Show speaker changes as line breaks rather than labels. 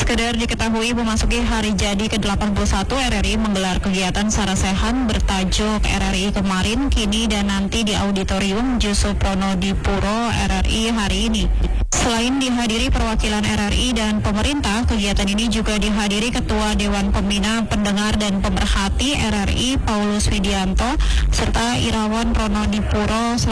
Sekedar diketahui memasuki hari jadi ke-81 RRI menggelar kegiatan sarasehan bertajuk RRI Kemarin, Kini dan Nanti di Auditorium Jusupronodipuro RRI hari ini. Selain dihadiri perwakilan RRI dan pemerintah, kegiatan ini juga dihadiri Ketua Dewan Pembina Pendengar dan Pemerhati RRI Paulus Widianto serta Irawan Pronodipuro